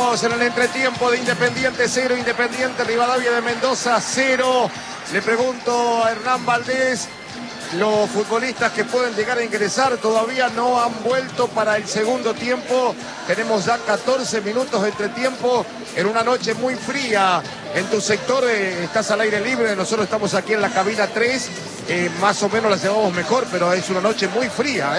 amigos, en el entretiempo de Independiente 0, Independiente Rivadavia de Mendoza 0. Le pregunto a Hernán Valdés, los futbolistas que pueden llegar a ingresar todavía no han vuelto para el segundo tiempo. Tenemos ya 14 minutos de entretiempo en una noche muy fría. En tu sector estás al aire libre, nosotros estamos aquí en la cabina 3. Más o menos la llevamos mejor, pero es una noche muy fría,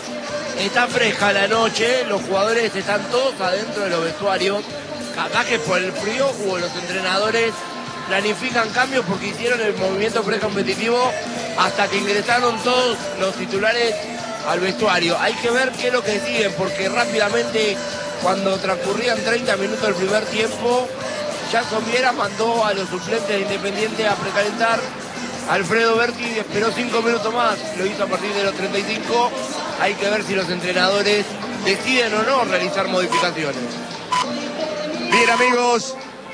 Está fresca la noche, los jugadores están todos adentro de los vestuarios. Capaz que por el frío o los entrenadores planifican cambios porque hicieron el movimiento precompetitivo hasta que ingresaron todos los titulares al vestuario. Hay que ver qué es lo que siguen, porque rápidamente, cuando transcurrían 30 minutos del primer tiempo, Jackson Viera mandó a los suplentes de Independiente a precalentar. Alfredo Berti esperó 5 minutos más, lo hizo a partir de los 35. Hay que ver si los entrenadores deciden o no realizar modificaciones. Bien, amigos.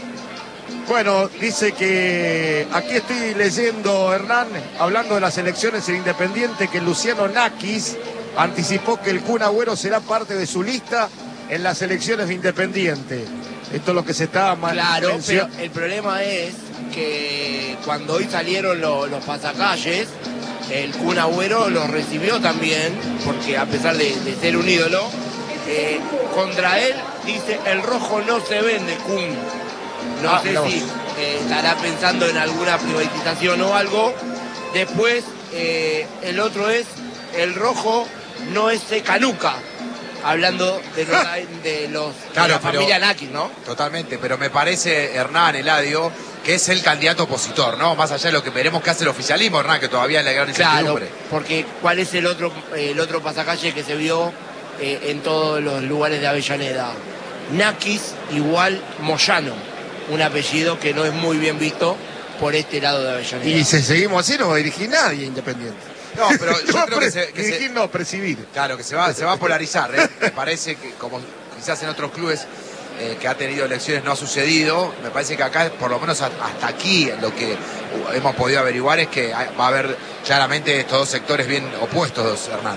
Bueno, dice que aquí estoy leyendo, Hernán, hablando de las elecciones en Independiente, que Luciano Nakis anticipó que el Kun Agüero será parte de su lista en las elecciones de Independiente. Esto es lo que se está Claro, pero el problema es que cuando hoy salieron los pasacalles, el Kun Agüero los recibió también, porque a pesar de ser un ídolo, contra él dice: el rojo no se vende, Kun. No sé si estará pensando en alguna privatización o algo. Después, el otro es: el rojo no es Canuca. Hablando de la familia Nakis, ¿no? Totalmente, pero me parece, Hernán, Eladio, que es el candidato opositor, ¿no? Más allá de lo que veremos que hace el oficialismo, Hernán, que todavía es la gran incertidumbre. Claro, porque ¿cuál es el otro pasacalle que se vio en todos los lugares de Avellaneda? Nakis igual Moyano, un apellido que no es muy bien visto por este lado de Avellaneda. Y si seguimos así no va a dirigir nadie Independiente. No, pero yo creo dirigir no, presidir. Claro, que se va a polarizar, Me parece que, como quizás en otros clubes que ha tenido elecciones no ha sucedido, me parece que acá, por lo menos hasta aquí, lo que hemos podido averiguar es que va a haber claramente estos dos sectores bien opuestos, Hernán.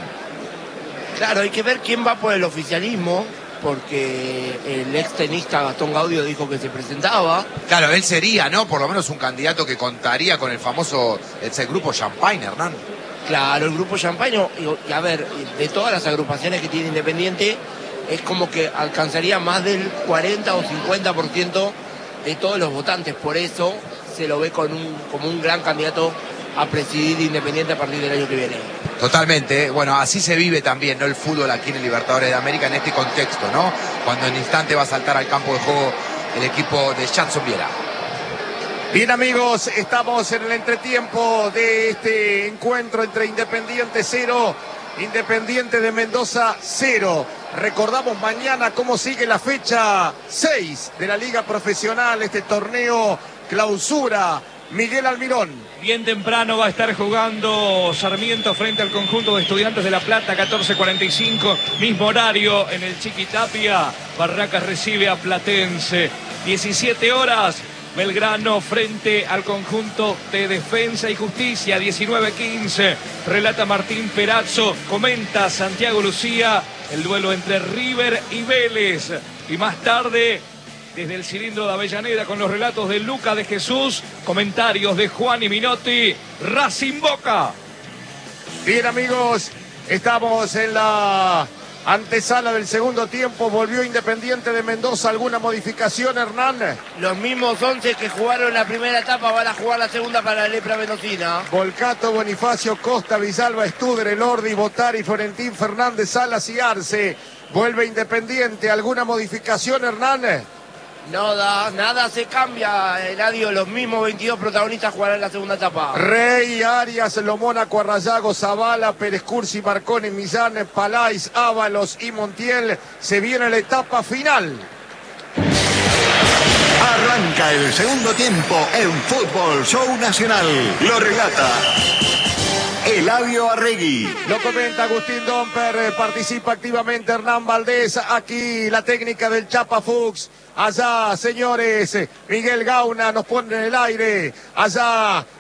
Claro, hay que ver quién va por el oficialismo, porque el ex tenista Gastón Gaudio dijo que se presentaba. Claro, él sería, ¿no? Por lo menos un candidato que contaría con el famoso grupo Champagne, Hernán. Claro, el grupo Champagne, y a ver, de todas las agrupaciones que tiene Independiente, es como que alcanzaría más del 40 o 50% de todos los votantes. Por eso se lo ve como un gran candidato a presidir Independiente a partir del año que viene. Totalmente, bueno, así se vive también, ¿no? El fútbol aquí en el Libertadores de América en este contexto, ¿no? Cuando en instante va a saltar al campo de juego el equipo de Jackson Viera. Bien, amigos, estamos en el entretiempo de este encuentro entre Independiente 0, Independiente de Mendoza 0. Recordamos mañana cómo sigue la fecha 6 de la Liga Profesional, este torneo clausura. Miguel Almirón. Bien temprano va a estar jugando Sarmiento frente al conjunto de Estudiantes de La Plata, 14:45, mismo horario en el Chiquitapia. Barracas recibe a Platense, 17 horas. Belgrano frente al conjunto de Defensa y Justicia, 19:15. Relata Martín Perazzo, comenta Santiago Lucía, el duelo entre River y Vélez. Y más tarde, desde el cilindro de Avellaneda, con los relatos de Luca de Jesús, comentarios de Juan y Minotti, Racing Boca. Bien, amigos, estamos en la antesala del segundo tiempo. Volvió Independiente de Mendoza. ¿Alguna modificación, Hernán? Los mismos 11 que jugaron la primera etapa van a jugar la segunda para la lepra mendocina. Volcato, Bonifacio, Costa, Villalba, Studer, Elordi, Botari, Florentín, Fernández, Salas y Arce. Vuelve Independiente. ¿Alguna modificación, Hernán? Nada se cambia, Eladio. Los mismos 22 protagonistas jugarán la segunda etapa. Rey, Arias, Lomónaco, Arrayago, Zavala, Pérez Cursi, Marconi, Millán, Palais, Ábalos y Montiel. Se viene la etapa final. Arranca el segundo tiempo en Fútbol Show Nacional. Lo relata Eladio Arregui. Lo comenta Agustín Domper, participa activamente Hernán Valdés. Aquí la técnica del Chapa Fuchs. Allá, señores, Miguel Gauna nos pone en el aire. Allá,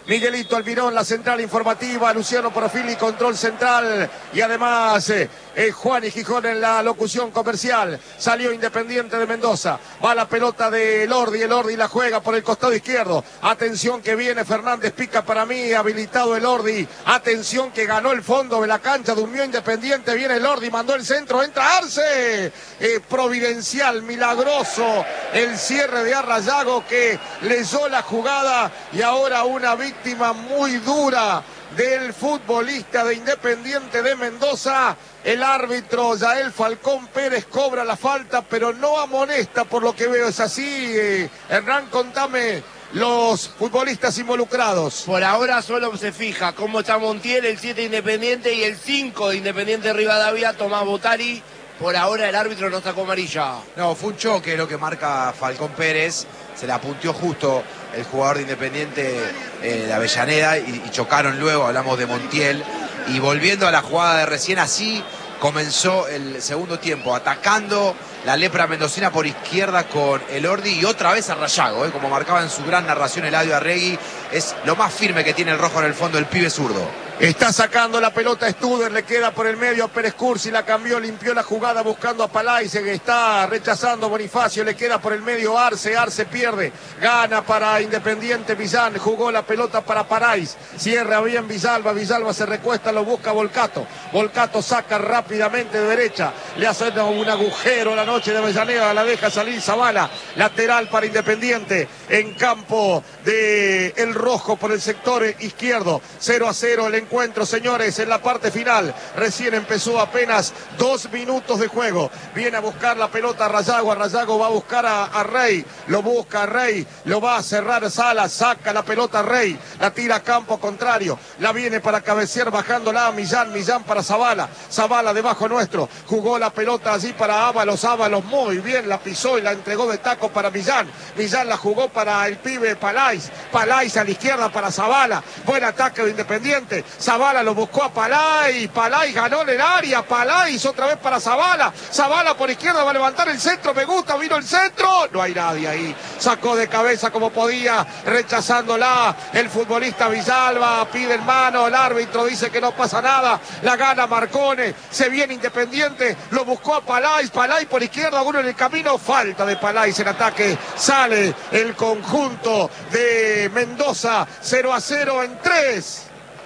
Miguelito Almirón, la central informativa, Luciano Profili, control central, y además Juan y Gijón en la locución comercial. Salió Independiente de Mendoza, va la pelota de Elordi, Elordi la juega por el costado izquierdo, atención que viene Fernández, pica para mí, habilitado Elordi, atención que ganó el fondo de la cancha, durmió Independiente, viene Elordi, mandó el centro, entra Arce, providencial, milagroso, el cierre de Arrayago que leyó la jugada, y ahora una víctima muy dura del futbolista de Independiente de Mendoza. El árbitro Yael Falcón Pérez cobra la falta, pero no amonesta, por lo que veo. ¿Es así, Hernán? Contame los futbolistas involucrados. Por ahora solo se fija cómo está Montiel, el 7 Independiente, y el 5 de Independiente Rivadavia, Tomás Botari. Por ahora el árbitro no sacó amarilla. No, fue un choque lo que marca Falcón Pérez. Se la apunteó justo el jugador de Independiente de Avellaneda y chocaron luego. Hablamos de Montiel. Y volviendo a la jugada de recién, así comenzó el segundo tiempo, atacando la lepra mendocina por izquierda con Elordi y otra vez Arrayago, como marcaba en su gran narración Eladio Arregui. Es lo más firme que tiene el rojo en el fondo, el pibe zurdo. Está sacando la pelota Studer, le queda por el medio a Pérez Cursi, la cambió, limpió la jugada buscando a Palaice, que está rechazando Bonifacio, le queda por el medio Arce, Arce pierde, gana para Independiente Millán, jugó la pelota para Paraiz, cierra bien Villalba, Villalba se recuesta, lo busca Volcato, Volcato saca rápidamente de derecha, le hace un agujero la noche de Avellaneda, la deja salir Zavala, lateral para Independiente, en campo de El Rojo por el sector izquierdo, 0-0 el encuentro, señores, en la parte final. Recién empezó, apenas 2 minutos de juego. Viene a buscar la pelota Arrayago. Arrayago va a buscar a Rey. Lo busca a Rey. Lo va a cerrar Salas. Saca la pelota Rey. La tira a campo contrario. La viene para cabecear bajándola a Millán. Millán para Zavala. Zavala debajo nuestro. Jugó la pelota allí para Ábalos. Ábalos muy bien. La pisó y la entregó de taco para Millán. Millán la jugó para el pibe Palaiz. Palaiz a la izquierda para Zavala. Buen ataque de Independiente. Zavala lo buscó a Palaiz, Palaiz ganó en el área, Palaiz otra vez para Zavala, Zavala por izquierda va a levantar el centro, me gusta, vino el centro, no hay nadie ahí, sacó de cabeza como podía, rechazándola el futbolista Villalba, pide en mano, el árbitro dice que no pasa nada, la gana Marcone, se viene Independiente, lo buscó a Palaiz, Palaiz por izquierda, uno en el camino, falta de Palaiz en ataque, sale el conjunto de Mendoza, 0-0 en 3.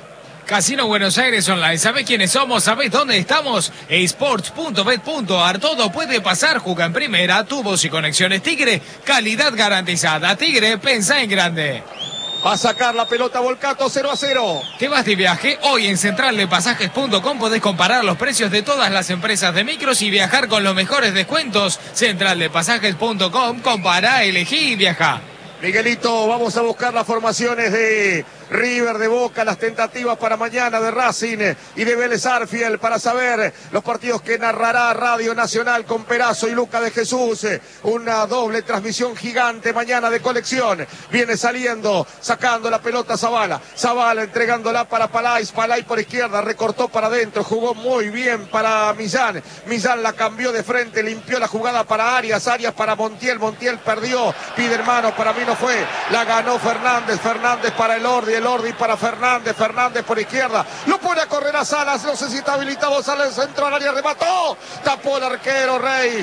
Casino Buenos Aires Online. ¿Sabés quiénes somos? ¿Sabés dónde estamos? esports.bet.ar. Todo puede pasar. Juega en primera. Tubos y conexiones Tigre. Calidad garantizada. Tigre, pensá en grande. Va a sacar la pelota Volcato, 0-0. ¿Te vas de viaje? Hoy en centraldepasajes.com podés comparar los precios de todas las empresas de micros y viajar con los mejores descuentos. Centraldepasajes.com. Compará, elegí y viaja. Miguelito, vamos a buscar las formaciones de River, de Boca, las tentativas para mañana de Racing y de Vélez Arfiel para saber los partidos que narrará Radio Nacional con Perazo y Luca de Jesús. Una doble transmisión gigante mañana de colección. Viene saliendo, sacando la pelota Zavala. Zavala entregándola para Palaiz. Palaiz por izquierda, recortó para adentro, jugó muy bien para Millán. Millán la cambió de frente, limpió la jugada para Arias. Arias para Montiel. Montiel perdió, pide hermano, para mí no fue. La ganó Fernández. Fernández para Elordi. Elordi para Fernández, Fernández por izquierda, lo pone a correr a Salas, no sé si está habilitado Salas, entró al área, remató, tapó el arquero Rey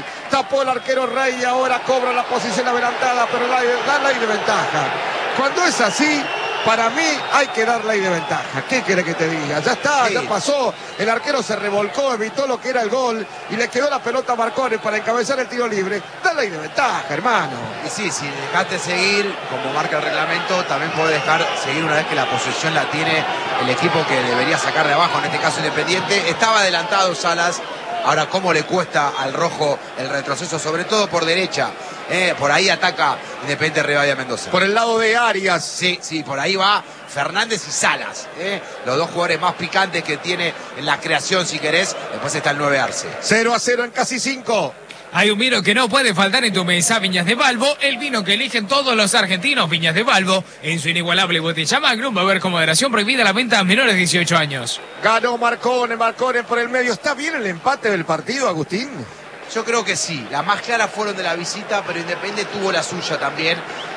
y ahora cobra la posición adelantada, pero da ley de ventaja. Cuando es así, para mí hay que dar ley de ventaja. ¿Qué quiere que te diga? Ya está, sí. Ya pasó. El arquero se revolcó, evitó lo que era el gol y le quedó la pelota a Marcone para encabezar el tiro libre. Da ley de ventaja, hermano. Y sí, si dejaste seguir, como marca el reglamento, también puede dejar seguir una vez que la posesión la tiene el equipo que debería sacar de abajo, en este caso Independiente. Estaba adelantado Salas. Ahora, ¿cómo le cuesta al rojo el retroceso? Sobre todo por derecha. Por ahí ataca Independiente Rivadavia Mendoza. Por el lado de Arias. Sí, por ahí va Fernández y Salas. Los dos jugadores más picantes que tiene en la creación, si querés. Después está el 9 Arce. 0-0 en casi 5. Hay un vino que no puede faltar en tu mesa, Viñas de Balbo, el vino que eligen todos los argentinos, Viñas de Balbo, en su inigualable botella Magnum, beber con moderación, prohibida la venta a menores de 18 años. Ganó Marcone por el medio. ¿Está bien el empate del partido, Agustín? Yo creo que sí. Las más claras fueron de la visita, pero Independiente tuvo la suya también.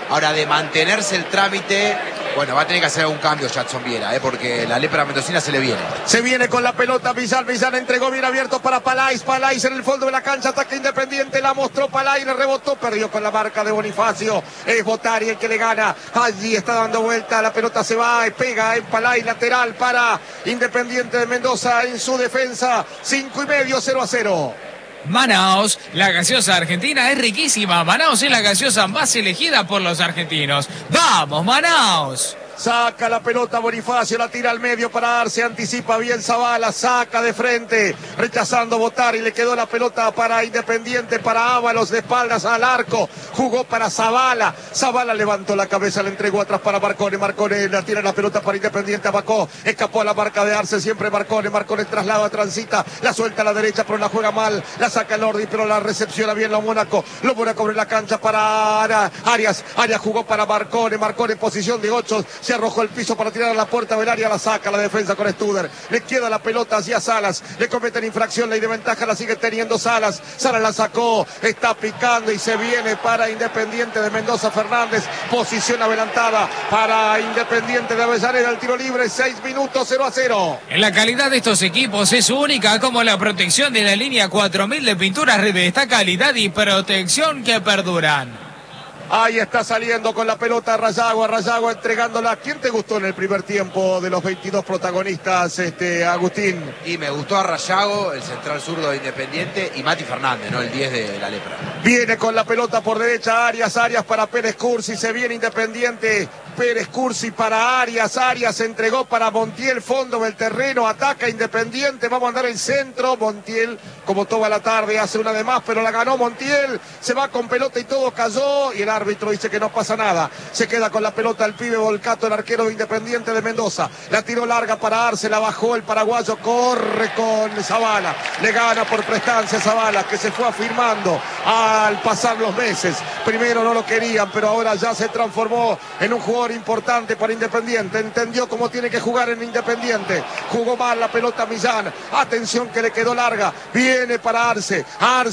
Ahora, de mantenerse el trámite, bueno, va a tener que hacer algún cambio Jadson Viera, porque la lepra mendocina se le viene. Se viene con la pelota Millán entregó bien abierto para Palais en el fondo de la cancha, ataque Independiente, la mostró Palais, rebotó, perdió con la marca de Bonifacio, es Botari el que le gana, allí está dando vuelta, la pelota se va, pega en Palais, lateral para Independiente de Mendoza en su defensa, 5:30, 0-0. Manaos, la gaseosa argentina es riquísima. Manaos es la gaseosa más elegida por los argentinos. ¡Vamos, Manaos! Saca la pelota Bonifacio, la tira al medio para Arce, anticipa bien Zavala, saca de frente, rechazando Botari, le quedó la pelota para Independiente, para Ábalos, de espaldas al arco, jugó para Zavala, Zavala levantó la cabeza, le entregó atrás para Marcone, Marcone la tira la pelota para Independiente, Abacó, escapó a la marca de Arce, siempre Marcone traslada, transita, la suelta a la derecha, pero la juega mal, la saca el Ordi, pero la recepciona bien los Mónaco en la cancha para Arias jugó para Marcone en posición de 8, se arrojó el piso para tirar a la puerta del área, la saca la defensa con Studer, le queda la pelota hacia Salas, le cometen infracción, ley de ventaja la sigue teniendo Salas la sacó, está picando y se viene para Independiente de Mendoza Fernández, posición adelantada para Independiente de Avellaneda, el tiro libre, 6 minutos, 0-0. La calidad de estos equipos es única, como la protección de la línea 4000 de Pinturas Red, esta calidad y protección que perduran. Ahí está saliendo con la pelota Rayago entregándola. ¿Quién te gustó en el primer tiempo de los 22 protagonistas, Agustín? Y me gustó a Rayago, el central zurdo de Independiente, y Mati Fernández, ¿no? El 10 de la lepra. Viene con la pelota por derecha Arias para Pérez Cursi, se viene Independiente, Pérez Cursi para Arias entregó para Montiel, fondo del terreno, ataca Independiente, va a mandar el centro, Montiel, como toda la tarde, hace una de más, pero la ganó Montiel, se va con pelota y todo cayó, y el árbitro dice que no pasa nada, se queda con la pelota el pibe Volcato, el arquero de Independiente de Mendoza, la tiró larga para Arce, la bajó el paraguayo, corre con Zavala, le gana por prestancia Zavala, que se fue afirmando al pasar los meses, primero no lo querían, pero ahora ya se transformó en un jugador importante para Independiente, entendió cómo tiene que jugar en Independiente, jugó mal la pelota Millán, atención que le quedó larga, viene para Arce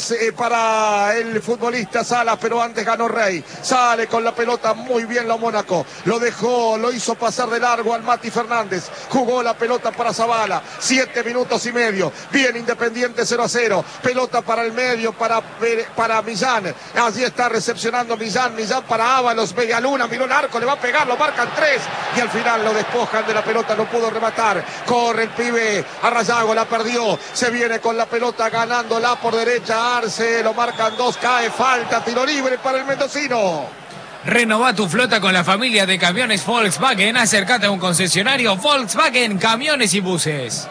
para el futbolista Salas, pero antes ganó Rey, sale con la pelota muy bien la Mónaco, lo hizo pasar de largo al Mati Fernández, jugó la pelota para Zavala, 7 minutos y medio, bien Independiente 0-0, pelota para el medio, para Millán, allí está recepcionando Millán para Ábalos, media luna, miró el arco, le va a pegar, lo marcan 3 y al final lo despojan de la pelota, no pudo rematar, corre el pibe a Rayago, la perdió, se viene con la pelota ganándola por derecha Arce, lo marcan 2, cae, falta, tiro libre para el mendocino. Renova tu flota con la familia de camiones Volkswagen, acércate a un concesionario Volkswagen, camiones y buses.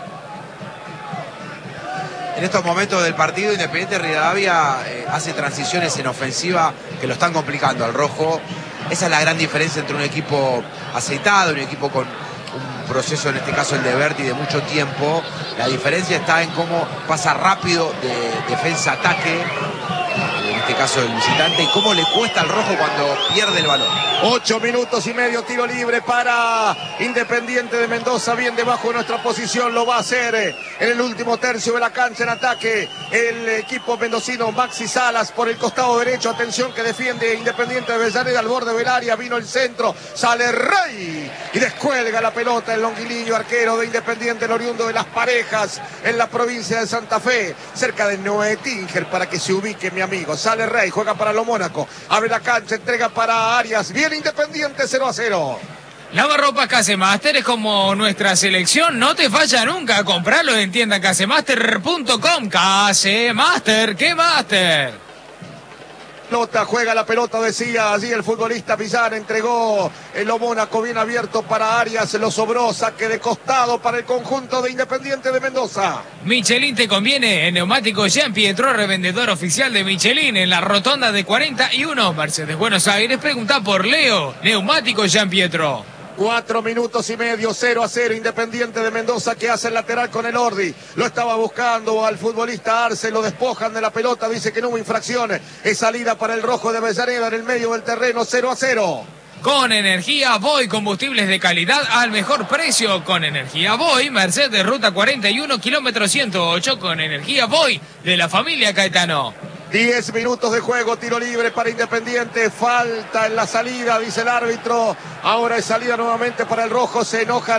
En estos momentos del partido, Independiente Rivadavia hace transiciones en ofensiva que lo están complicando al rojo. Esa es la gran diferencia entre un equipo aceitado y un equipo con un proceso, en este caso el de Berti, de mucho tiempo. La diferencia está en cómo pasa rápido de defensa-ataque, en este caso del visitante, y cómo le cuesta al rojo cuando pierde el balón. 8 minutos y medio, tiro libre para Independiente de Mendoza, bien debajo de nuestra posición, lo va a hacer en el último tercio de la cancha en ataque el equipo mendocino. Maxi Salas por el costado derecho, atención que defiende Independiente de Avellaneda al borde del área, vino el centro, sale Rey y descuelga la pelota el longuiliño arquero de Independiente, el oriundo de Las Parejas en la provincia de Santa Fe, cerca de Noé Tinger, para que se ubique mi amigo. Sale Rey, juega para lo Mónaco, abre la cancha, entrega para Arias, bien Independiente 0-0. Lavarropas Casemaster es como nuestra selección, no te falla nunca. Compralo en tienda casemaster.com. Casemaster, ¿qué master? Juega la pelota, decía allí el futbolista Millán, entregó el Mónaco bien abierto para Arias, lo sobró, saque de costado para el conjunto de Independiente de Mendoza. Michelin te conviene, en neumáticos Jean Pietro, revendedor oficial de Michelin en la rotonda de 41, Mercedes Buenos Aires. Pregunta por Leo, neumáticos Jean Pietro. 4 minutos y medio, 0-0, Independiente de Mendoza que hace el lateral con el Ordi, lo estaba buscando al futbolista Arce, lo despojan de la pelota, dice que no hubo infracciones, es salida para el rojo de Avellaneda en el medio del terreno, 0-0. Con Energía Voy, combustibles de calidad al mejor precio. Con Energía Voy, Mercedes Ruta 41, kilómetro 108, con Energía Voy, de la familia Caetano. 10 minutos de juego, tiro libre para Independiente, falta en la salida, dice el árbitro. Ahora es salida nuevamente para el rojo, se enoja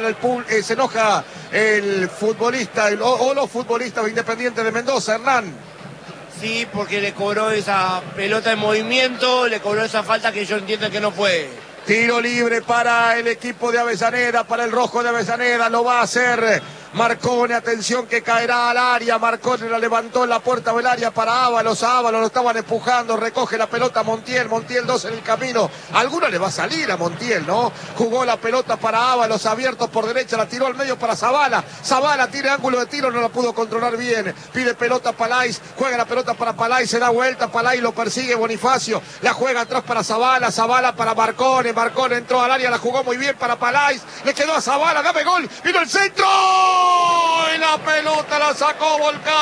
el futbolista o los futbolistas de Independiente de Mendoza, Hernán. Sí, porque le cobró esa pelota en movimiento, le cobró esa falta que yo entiendo que no fue. Tiro libre para el equipo de Avellaneda, para el rojo de Avellaneda, lo va a hacer Marcone, atención que caerá al área, Marcone la levantó en la puerta del área para Ábalos, lo estaban empujando, recoge la pelota Montiel 2 en el camino, alguna le va a salir a Montiel, ¿no? Jugó la pelota para Ábalos, abierto por derecha, la tiró al medio para Zavala tiene ángulo de tiro, no la pudo controlar bien, pide pelota Palais, juega la pelota para Palais, se da vuelta, Palais lo persigue Bonifacio, la juega atrás para Zavala para Marcone entró al área, la jugó muy bien para Palais, le quedó a Zavala, dame gol, vino el centro. Y la pelota la sacó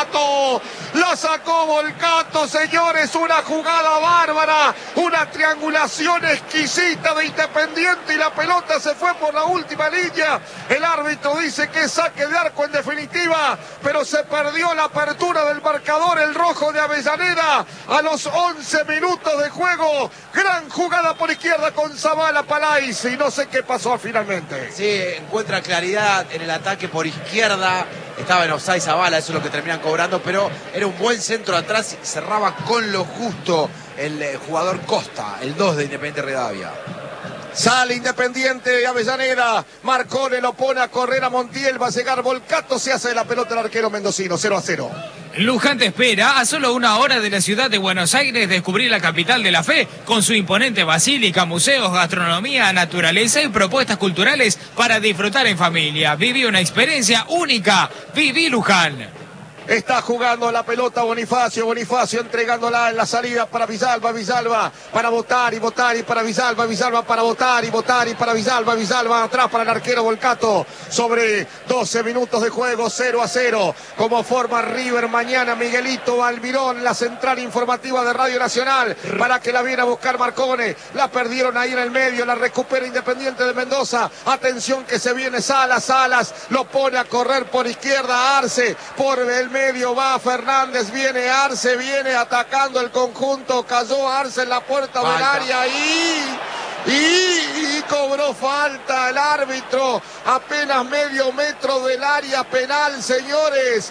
Volcato, señores, una jugada bárbara, una triangulación exquisita de Independiente y la pelota se fue por la última línea. El árbitro dice que es saque de arco en definitiva, pero se perdió la apertura del marcador, el rojo de Avellaneda a los 11 minutos de juego. Gran jugada por izquierda con Zavala Palais y no sé qué pasó finalmente. Sí, encuentra claridad en el ataque por izquierda, estaba en offside Zavala, eso es lo que terminan cobrando, pero era un buen centro atrás y cerraba con lo justo el jugador Costa, el 2 de Independiente Rivadavia. Sale Independiente de Avellaneda, Marcone lo pone a correr a Montiel, va a llegar Volcato, se hace de la pelota el arquero mendocino, 0-0. Luján te espera a solo 1 hora de la ciudad de Buenos Aires descubrir la capital de la fe con su imponente basílica, museos, gastronomía, naturaleza y propuestas culturales para disfrutar en familia. Viví una experiencia única. Viví Luján. Está jugando la pelota Bonifacio entregándola en la salida para Villalba para Botari para Villalba para Botari para Villalba atrás para el arquero Volcato. Sobre 12 minutos de juego, 0-0. Como forma River mañana, Miguelito Almirón, la central informativa de Radio Nacional, para que la viene a buscar Marcone. La perdieron ahí en el medio, la recupera Independiente de Mendoza. Atención que se viene Salas lo pone a correr por izquierda, Arce por el medio va Fernández, viene Arce, viene atacando el conjunto, cayó Arce en la puerta del área y cobró falta el árbitro, apenas medio metro del área penal, señores,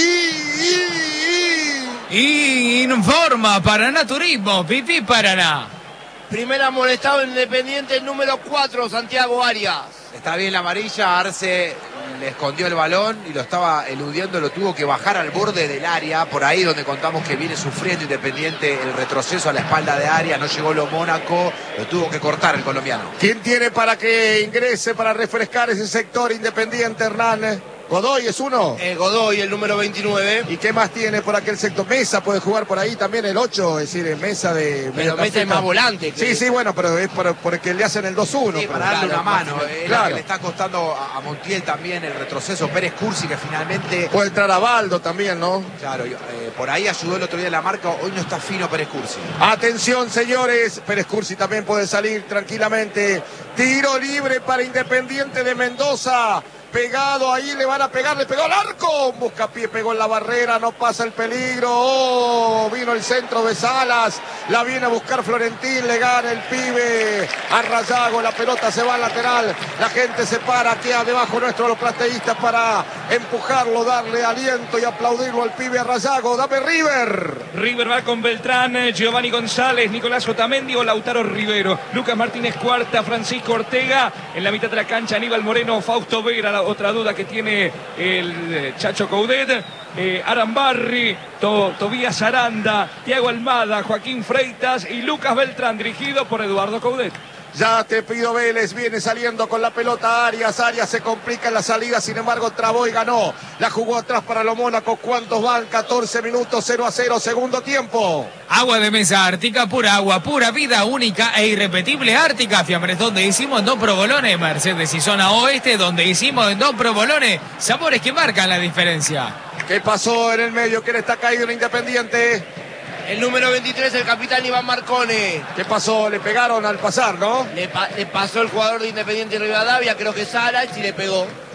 y informa Paraná Turismo, Pipí Paraná. Primer amonestado Independiente, el número 4, Santiago Arias. Está bien la amarilla, Arce le escondió el balón y lo estaba eludiendo, lo tuvo que bajar al borde del área, por ahí donde contamos que viene sufriendo Independiente el retroceso a la espalda de área, no llegó lo Mónaco, lo tuvo que cortar el colombiano. ¿Quién tiene para que ingrese, para refrescar ese sector Independiente, Hernán? Godoy es uno. Godoy, el número 29. ¿Y qué más tiene por aquel sector? Mesa puede jugar por ahí también el 8, es decir, Mesa de... Pero Mesa es más volante. Sí, bueno, pero es porque le hacen el 2-1. Sí, para darle una mano. Es la que le está costando a Montiel también el retroceso. Pérez Cursi, que finalmente... Puede entrar a Baldo también, ¿no? Claro, por ahí ayudó el otro día la marca. Hoy no está fino Pérez Cursi. Atención, señores. Pérez Cursi también puede salir tranquilamente. Tiro libre para Independiente de Mendoza. Pegado ahí, le van a pegar, le pegó al arco, Buscapié pegó en la barrera, no pasa el peligro, vino el centro de Salas, la viene a buscar Florentín, le gana el pibe a Rayago, la pelota se va al lateral, la gente se para, queda debajo nuestro los plateístas para empujarlo, darle aliento y aplaudirlo al pibe a Rayago. Dame River va con Beltrán, Giovanni González, Nicolás Otamendi o Lautaro Rivero, Lucas Martínez Cuarta, Francisco Ortega, en la mitad de la cancha Aníbal Moreno, Fausto Vera, otra duda que tiene el Chacho Coudet, Arambarri, Tobías Aranda, Thiago Almada, Joaquín Freitas y Lucas Beltrán, dirigido por Eduardo Coudet. Ya te pido Vélez, viene saliendo con la pelota Arias se complica en la salida, sin embargo trabó y ganó, la jugó atrás para los Mónaco. ¿Cuántos van? 14 minutos, 0-0, segundo tiempo. Agua de mesa Ártica, pura agua, pura vida, única e irrepetible Ártica. Fiambres donde hicimos Don Provolone, Mercedes y zona oeste donde hicimos Don Provolone, sabores que marcan la diferencia. ¿Qué pasó en el medio? ¿Quién está caído en Independiente? El número 23, el capitán Iván Marcone. ¿Qué pasó? Le pegaron al pasar, ¿no? Le pasó el jugador de Independiente Rivadavia, creo que Salas, y le pegó.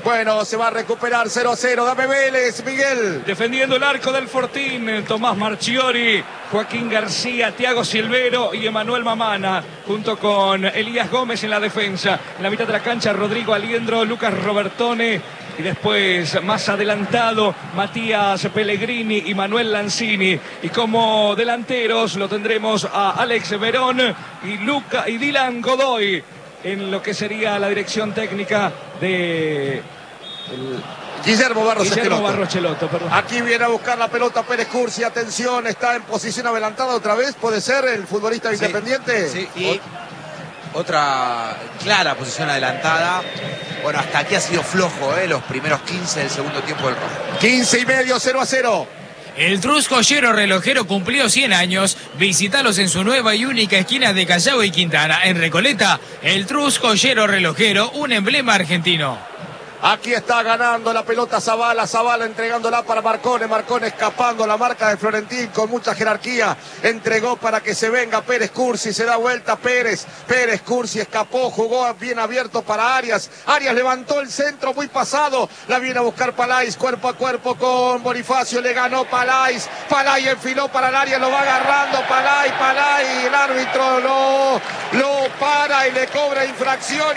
Bueno, se va a recuperar 0-0. Dame Vélez, Miguel. Defendiendo el arco del Fortín, Tomás Marchiori, Joaquín García, Thiago Silvero y Emanuel Mamana, junto con Elías Gómez en la defensa. En la mitad de la cancha, Rodrigo Aliendro, Lucas Robertone. Y después, más adelantado, Matías Pellegrini y Manuel Lanzini. Y como delanteros lo tendremos a Alex Verón y Dylan Godoy en lo que sería la dirección técnica de Guillermo Barros Schelotto, perdón. Aquí viene a buscar la pelota Pérez Cursi. Atención, está en posición adelantada otra vez. ¿Puede ser el futbolista Independiente? Sí. Otra clara posición adelantada. Bueno, hasta aquí ha sido flojo, los primeros 15 del segundo tiempo del Rojo. 15:30, 0-0. El Trus Joyero Relojero cumplió 100 años. Visítalos en su nueva y única esquina de Callao y Quintana. En Recoleta, el Trus Joyero Relojero, un emblema argentino. Aquí está ganando la pelota Zavala entregándola para Marcone, escapando la marca de Florentín con mucha jerarquía, entregó para que se venga Pérez Cursi, se da vuelta Pérez Cursi escapó, jugó bien abierto para Arias levantó el centro muy pasado, la viene a buscar Palais, cuerpo a cuerpo con Bonifacio, le ganó Palais enfiló para el área, lo va agarrando Palais, el árbitro lo para y le cobra infracción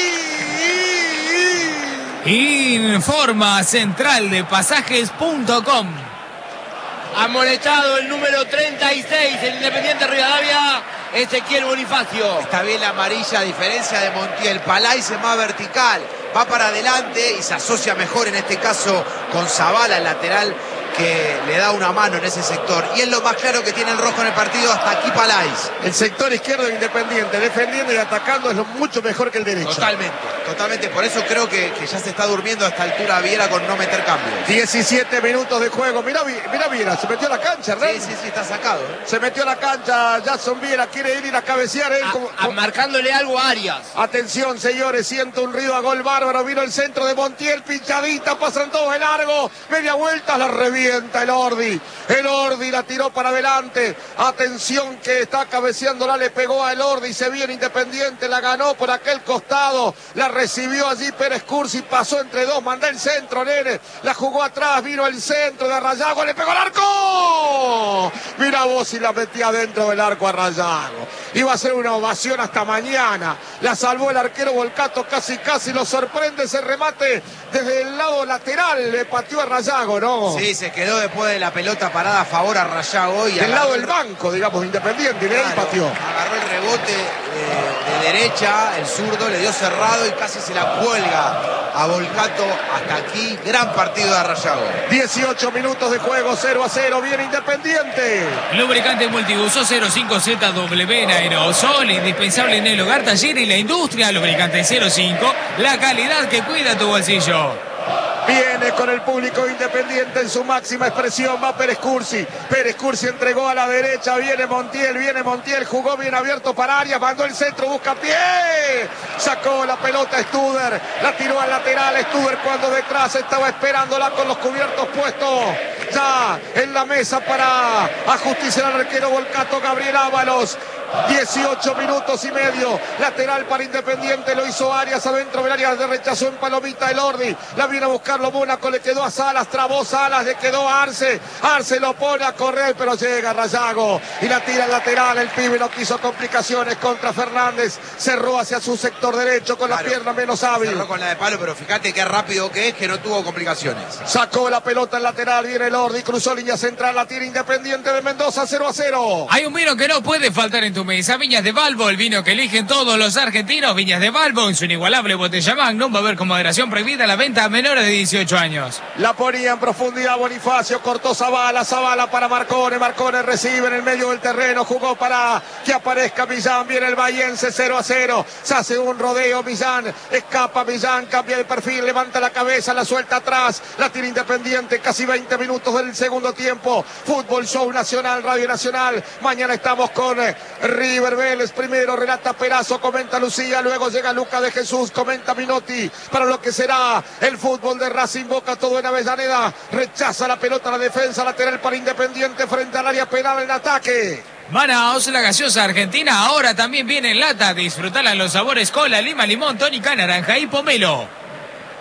Informa Central de Pasajes.com. Amonestado el número 36, el Independiente Rivadavia, Ezequiel Bonifacio. Está bien la amarilla, a diferencia de Montiel. Palais es más vertical, va para adelante y se asocia mejor en este caso con Zavala, el lateral, que le da una mano en ese sector. Y es lo más claro que tiene el rojo en el partido hasta aquí Palais. El sector izquierdo de Independiente, defendiendo y atacando, es mucho mejor que el derecho. Totalmente. Por eso creo que ya se está durmiendo a esta altura Viera con no meter cambios. 17 minutos de juego. Mirá Viera, se metió a la cancha, ¿verdad? Sí, está sacado. Se metió a la cancha, Jason Viera quiere ir a cabecear. Marcándole algo a Arias. Atención, señores, siento un ruido a gol bárbaro. Vino el centro de Montiel, pinchadita, pasan todos de largo. Media vuelta, la revienta el Ordi la tiró para adelante. Atención que está cabeceándola, le pegó a el Ordi, se viene Independiente, la ganó por aquel costado, la recibió allí Pérez Cursi, pasó entre dos, mandó el centro, nene, la jugó atrás, vino el centro de Rayago, le pegó al arco. Mira vos si la metía dentro del arco a Rayago. Iba a ser una ovación hasta mañana. La salvó el arquero Volcato, casi lo sorprende ese remate desde el lado lateral, le pateó a Rayago, ¿no? Sí, se quedó después de la pelota parada a favor a Rayago. Y del lado del banco, digamos, Independiente, y de ahí pateó. Agarró el rebote de derecha, el zurdo, le dio cerrado y casi se la cuelga a Volcato. Hasta aquí, gran partido de Rayago. 18 minutos de juego, 0-0, viene Independiente. Lubricante multiuso 05ZW en aerosol, indispensable en el hogar, taller y la industria. Lubricante 05, la calidad que cuida tu bolsillo. Viene con el público Independiente en su máxima expresión, va Pérez Cursi entregó a la derecha, viene Montiel, jugó bien abierto para Arias, mandó el centro, busca pie, sacó la pelota Studer, la tiró al lateral, Studer cuando detrás estaba esperándola con los cubiertos puestos ya en la mesa para ajusticiar al arquero Volcato, Gabriel Ábalos. 18 minutos y medio, lateral para Independiente, lo hizo Arias adentro del área, rechazó en palomita el Ordi, la viene a buscarlo Mónaco, le quedó a Salas, trabó Salas, le quedó a Arce lo pone a correr, pero llega Rayago y la tira al lateral, el pibe no quiso complicaciones contra Fernández, cerró hacia su sector derecho con la pierna menos hábil. Cerró con la de palo, pero fíjate qué rápido que es, que no tuvo complicaciones. Sacó la pelota al lateral, viene el Ordi, cruzó línea central, la tira Independiente de Mendoza, 0-0. Hay un vino que no puede faltar en tu mesa, Viñas de Balbo, el vino que eligen todos los argentinos. Viñas de Balbo, en su inigualable botella Magnum, va a haber con moderación prohibida la venta a menores de 18 años. La ponía en profundidad Bonifacio, cortó Zavala para Marcone recibe en el medio del terreno, jugó para que aparezca Millán, viene el bahiense, 0-0, se hace un rodeo Millán, escapa Millán, cambia de perfil, levanta la cabeza, la suelta atrás, la tira Independiente, casi 20 minutos del segundo tiempo. Fútbol Show Nacional, Radio Nacional, mañana estamos con River Vélez, primero relata Perazo, comenta Lucía, luego llega Luca de Jesús, comenta Minotti, para lo que será el fútbol de Racing, Boca todo en Avellaneda, rechaza la pelota a la defensa lateral para Independiente frente al área penal en ataque. Manaos, la gaseosa argentina, ahora también viene en lata, disfrutala en los sabores cola, lima, limón, tónica, naranja y pomelo.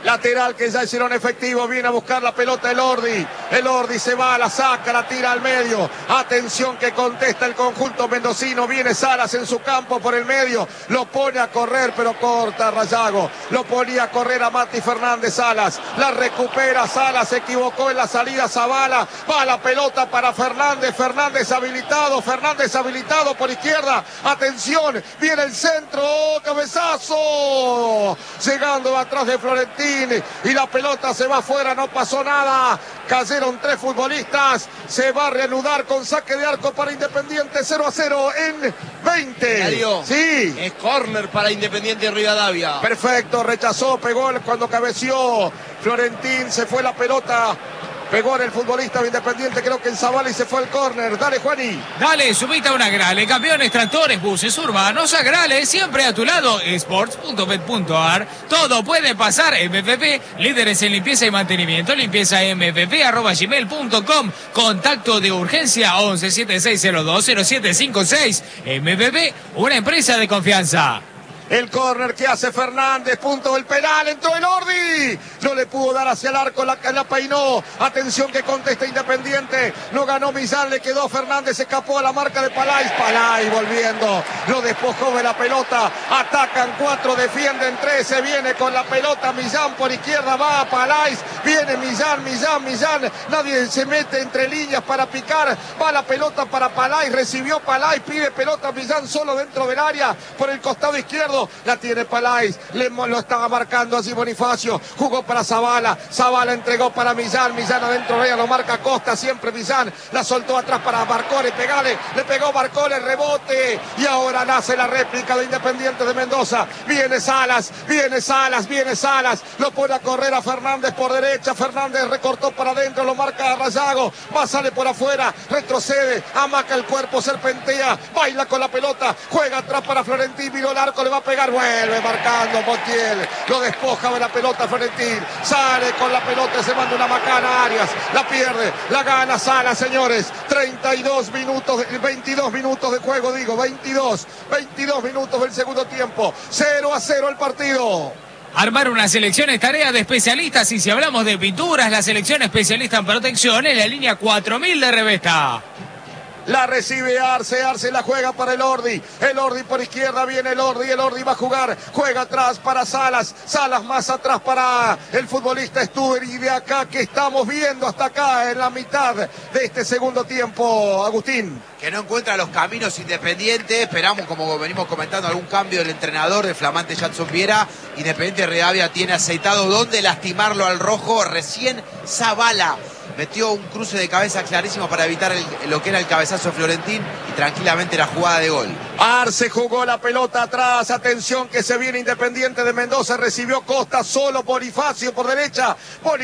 Lateral que ya hicieron efectivo. Viene a buscar la pelota el Ordi. El Ordi se va, la saca, la tira al medio. Atención que contesta el conjunto mendocino. Viene Salas en su campo por el medio. Lo pone a correr, pero corta Rayago. Lo ponía a correr a Mati Fernández. Salas. La recupera Salas. Se equivocó en la salida Zavala. Va la pelota para Fernández. Fernández habilitado por izquierda. Atención. Viene el centro. Cabezazo. Llegando atrás de Florentín. Y la pelota se va afuera, no pasó nada. Cayeron 3 futbolistas. Se va a reanudar con saque de arco para Independiente. 0-0 en 20. Darío, sí. Es córner para Independiente Rivadavia. Perfecto, rechazó, pegó cuando cabeció Florentín. Se fue la pelota. Pegó en el futbolista de Independiente, creo que en Zavala, y se fue el córner. Dale, Juani. Dale, subite a una Grale. Camiones, tractores, buses urbanos, Agrale, siempre a tu lado. Sports.bet.ar. Todo puede pasar. MPP, líderes en limpieza y mantenimiento. Limpieza mpp@gmail.com. Contacto de urgencia 1176020756. MPP, una empresa de confianza. El córner que hace Fernández, punto del penal, entró el Ordi, no le pudo dar hacia el arco, la peinó, atención que contesta Independiente, no ganó Millán, le quedó Fernández, se escapó a la marca de Palais volviendo, lo despojó de la pelota, atacan 4, defienden 3, se viene con la pelota Millán por izquierda, va a Palais, viene Millán, nadie se mete entre líneas para picar, va la pelota para Palais, recibió Palais, pide pelota Millán solo dentro del área, por el costado izquierdo, la tiene Palais, lo estaba marcando así Bonifacio, jugó para Zavala entregó para Millán adentro de ella, lo marca Costa, siempre Millán, la soltó atrás para Barcone, le pegó Barcone, rebote, y ahora nace la réplica de Independiente de Mendoza, viene Salas, lo pone a correr a Fernández por derecha, Fernández recortó para adentro, lo marca a Rayago, sale por afuera, retrocede, amaca el cuerpo, serpentea, baila con la pelota, juega atrás para Florentín, miró el arco, le va a pegar, vuelve marcando Montiel, lo despoja de la pelota Florentín, sale con la pelota y se manda una macana Arias, la pierde, la gana Salas, señores, 22 minutos de juego, 22 minutos del segundo tiempo, 0-0 el partido. Armar una selección es tarea de especialistas, y si hablamos de pinturas, la selección especialista en protección es la línea 4000 de Revesta. La recibe Arce la juega para el Ordi por izquierda, viene el Ordi va a jugar, juega atrás para Salas más atrás para el futbolista Stuber, y de acá que estamos viendo hasta acá en la mitad de este segundo tiempo, Agustín. Que no encuentra los caminos Independiente, esperamos, como venimos comentando, algún cambio del entrenador de flamante Jackson Viera. Independiente Rivadavia tiene aceitado dónde lastimarlo al rojo, recién Zavala metió un cruce de cabeza clarísimo para evitar lo que era el cabezazo de Florentín, y tranquilamente la jugada de gol. Arce jugó la pelota atrás, atención que se viene Independiente de Mendoza, recibió Costa solo, Bonifacio por derecha,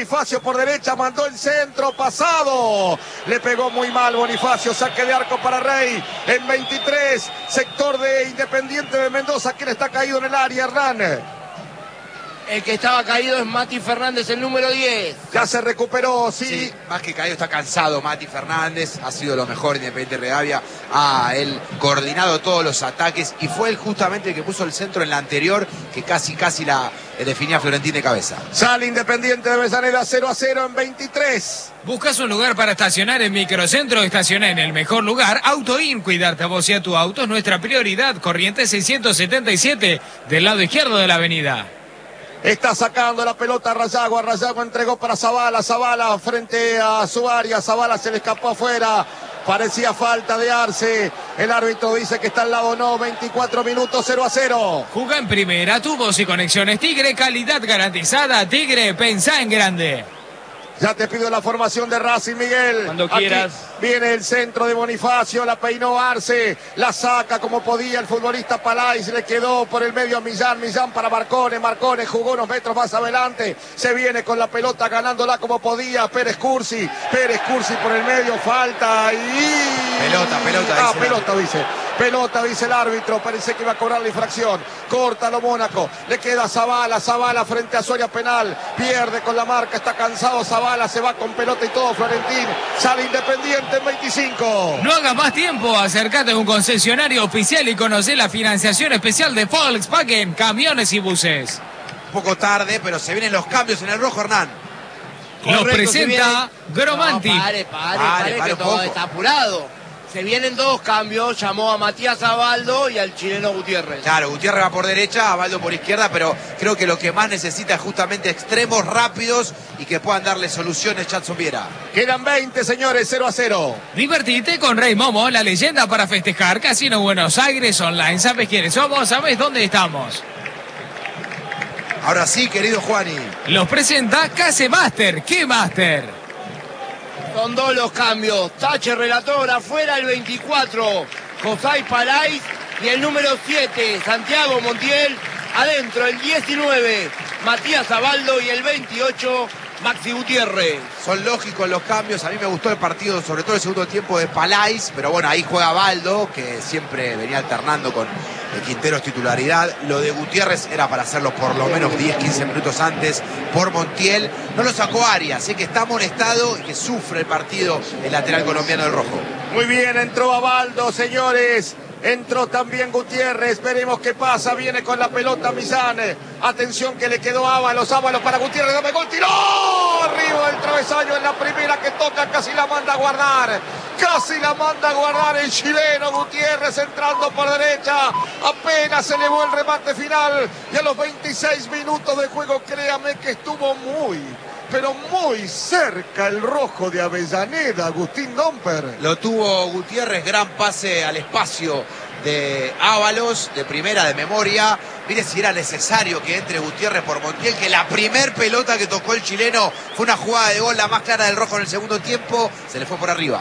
mandó el centro pasado, le pegó muy mal Bonifacio, saque de arco para Rey, en 23, sector de Independiente de Mendoza, quien está caído en el área, Hernán. El que estaba caído es Mati Fernández, el número 10. Ya se recuperó, sí. Más que caído, está cansado Mati Fernández. Ha sido lo mejor Independiente Rivadavia. Ha él coordinado todos los ataques. Y fue él justamente el que puso el centro en la anterior, que casi la definía Florentín de cabeza. Sale Independiente de Avellaneda 0-0 en 23. ¿Buscas un lugar para estacionar en Microcentro? Estaciona en el mejor lugar. AutoIn, cuidarte a vos y a tu auto es nuestra prioridad. Corrientes 677, del lado izquierdo de la avenida. Está sacando la pelota a Rayago entregó para Zavala frente a su área, Zavala se le escapó afuera, parecía falta de Arce, el árbitro dice que está al lado no, 24 minutos, 0-0. Juga en primera, tu voz y conexiones Tigre, calidad garantizada, Tigre, pensá en grande. Ya te pido la formación de Racing, Miguel. Cuando quieras. Aquí viene el centro de Bonifacio, la peinó Arce, la saca como podía el futbolista Palais, le quedó por el medio a Millán para Marcone jugó unos metros más adelante, se viene con la pelota ganándola como podía, Pérez Cursi por el medio, falta y... Pelota dice el árbitro, parece que iba a cobrar la infracción, córtalo Mónaco, le queda a Zavala frente a su área penal, pierde con la marca, está cansado Zavala, se va con pelota y todo Florentín, sale Independiente en 25. No hagas más tiempo, acércate a un concesionario oficial y conocé la financiación especial de Volkswagen, camiones y buses. un poco tarde, pero se vienen los cambios en el rojo, Hernán. Los presenta Gromanti. No, pare, que un todo poco. está apurado. Se vienen 2 cambios, llamó a Matías Abaldo y al chileno Gutiérrez. Claro, Gutiérrez va por derecha, Abaldo por izquierda, pero creo que lo que más necesita es justamente extremos rápidos y que puedan darle soluciones Jadson Viera. Quedan 20, señores, 0-0. Divertite con Rey Momo, la leyenda para festejar. Casino Buenos Aires Online. ¿Sabes quiénes somos? ¿Sabes dónde estamos? Ahora sí, querido Juani. Los presenta Case Master. ¿Qué Master? Son 2 los cambios. Tache relator afuera el 24, José Palais, y el número 7, Santiago Montiel. Adentro el 19, Matías Abaldo, y el 28, Maxi Gutiérrez. Son lógicos los cambios. A mí me gustó el partido, sobre todo el segundo tiempo de Palais, pero bueno, ahí juega Abaldo, que siempre venía alternando con Quinteros titularidad. Lo de Gutiérrez era para hacerlo por lo menos 10-15 minutos antes por Montiel. No lo sacó Arias, así que está amonestado y que sufre el partido el lateral colombiano del rojo. Muy bien, entró Abaldo, señores. Entró también Gutiérrez, veremos qué pasa, viene con la pelota Millán. Atención que le quedó Ábalos para Gutiérrez, dame gol, tiró arriba del travesaño en la primera que toca, casi la manda a guardar. Casi la manda a guardar el chileno Gutiérrez entrando por derecha. Apenas elevó el remate final y a los 26 minutos de juego, créame que estuvo pero muy cerca el rojo de Avellaneda, Agustín Domper. Lo tuvo Gutiérrez, gran pase al espacio de Ábalos, de primera, de memoria. Mire si era necesario que entre Gutiérrez por Montiel, que la primer pelota que tocó el chileno fue una jugada de gol, la más clara del rojo en el segundo tiempo, se le fue por arriba.